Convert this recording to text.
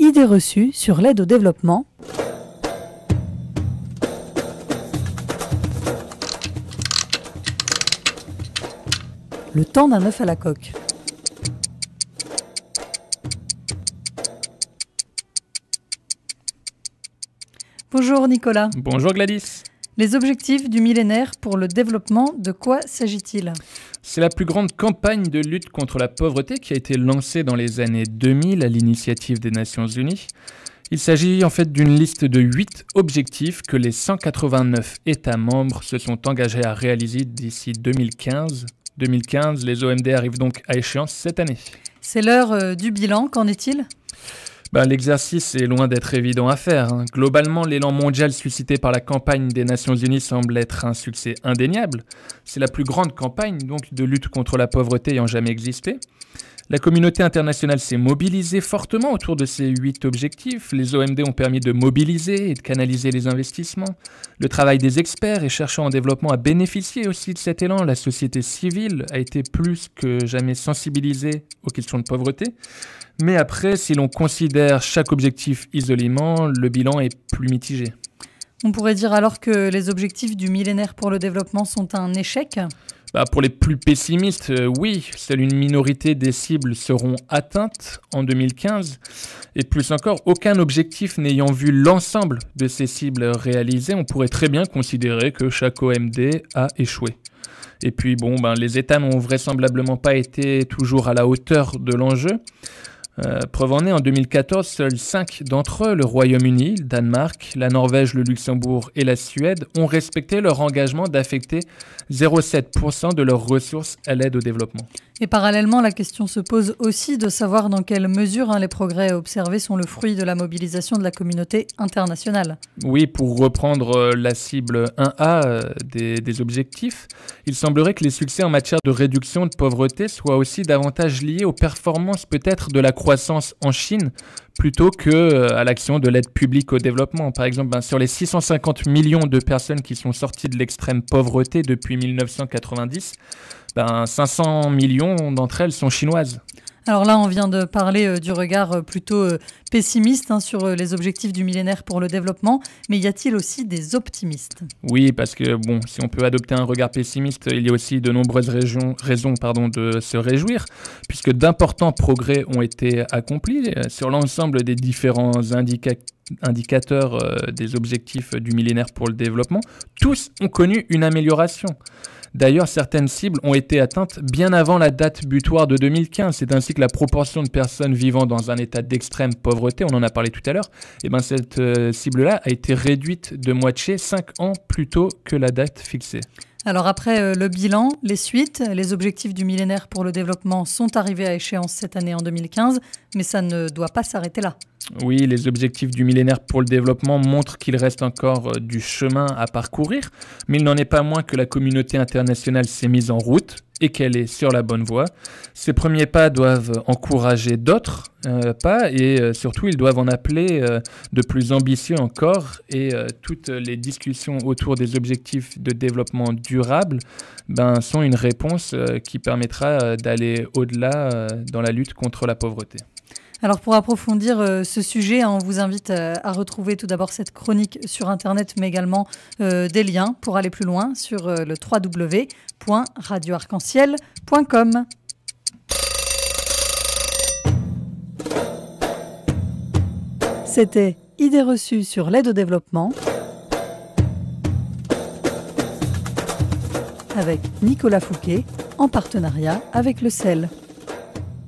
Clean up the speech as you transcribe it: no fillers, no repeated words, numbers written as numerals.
Idées reçues sur l'aide au développement. Le temps d'un œuf à la coque. Bonjour Nicolas. Bonjour Gladys. Les objectifs du millénaire pour le développement, de quoi s'agit-il ? C'est la plus grande campagne de lutte contre la pauvreté qui a été lancée dans les années 2000 à l'initiative des Nations Unies. Il s'agit en fait d'une liste de 8 objectifs que les 189 États membres se sont engagés à réaliser d'ici 2015. 2015, les OMD arrivent donc à échéance cette année. C'est l'heure du bilan, qu'en est-il ? L'exercice est loin d'être évident à faire. Globalement, l'élan mondial suscité par la campagne des Nations Unies semble être un succès indéniable. C'est la plus grande campagne donc, de lutte contre la pauvreté ayant jamais existé. La communauté internationale s'est mobilisée fortement autour de ces 8 objectifs. Les OMD ont permis de mobiliser et de canaliser les investissements. Le travail des experts et chercheurs en développement a bénéficié aussi de cet élan. La société civile a été plus que jamais sensibilisée aux questions de pauvreté. Mais après, si l'on considère chaque objectif isolément, le bilan est plus mitigé. On pourrait dire alors que les objectifs du millénaire pour le développement sont un échec ? Pour les plus pessimistes, oui, seule une minorité des cibles seront atteintes en 2015. Et plus encore, aucun objectif n'ayant vu l'ensemble de ces cibles réalisées, on pourrait très bien considérer que chaque OMD a échoué. Et puis les États n'ont vraisemblablement pas été toujours à la hauteur de l'enjeu. Preuve en est, en 2014, seuls 5 d'entre eux, le Royaume-Uni, le Danemark, la Norvège, le Luxembourg et la Suède, ont respecté leur engagement d'affecter 0,7% de leurs ressources à l'aide au développement. Et parallèlement, la question se pose aussi de savoir dans quelle mesure les progrès observés sont le fruit de la mobilisation de la communauté internationale. Oui, pour reprendre la cible 1A des objectifs, il semblerait que les succès en matière de réduction de pauvreté soient aussi davantage liés aux performances peut-être de la croissance en Chine plutôt qu'à l'action de l'aide publique au développement. Par exemple, sur les 650 millions de personnes qui sont sorties de l'extrême pauvreté depuis 1990, 500 millions d'entre elles sont chinoises. Alors là, on vient de parler du regard plutôt pessimiste sur les objectifs du millénaire pour le développement, mais y a-t-il aussi des optimistes ? Oui, parce que si on peut adopter un regard pessimiste, il y a aussi de nombreuses raisons de se réjouir, puisque d'importants progrès ont été accomplis sur l'ensemble des différents indicateurs des objectifs du millénaire pour le développement. Tous ont connu une amélioration. D'ailleurs, certaines cibles ont été atteintes bien avant la date butoir de 2015. C'est ainsi que la proportion de personnes vivant dans un état d'extrême pauvreté, on en a parlé tout à l'heure, cette cible-là a été réduite de moitié 5 ans plus tôt que la date fixée. Alors après le bilan, les suites, les objectifs du millénaire pour le développement sont arrivés à échéance cette année en 2015, mais ça ne doit pas s'arrêter là. Oui, les objectifs du millénaire pour le développement montrent qu'il reste encore du chemin à parcourir, mais il n'en est pas moins que la communauté internationale s'est mise en route et qu'elle est sur la bonne voie. Ces premiers pas doivent encourager d'autres pas et surtout ils doivent en appeler de plus ambitieux encore et toutes les discussions autour des objectifs de développement durable sont une réponse qui permettra d'aller au-delà dans la lutte contre la pauvreté. Alors pour approfondir ce sujet, on vous invite à retrouver tout d'abord cette chronique sur Internet, mais également des liens pour aller plus loin sur le www.radioarc-en-ciel.com. C'était Idées reçues sur l'aide au développement avec Nicolas Fouquet en partenariat avec le CEL.